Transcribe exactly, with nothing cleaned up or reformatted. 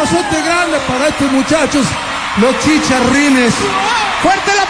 abrazote grande para estos muchachos, los chicharrines. Fuerte la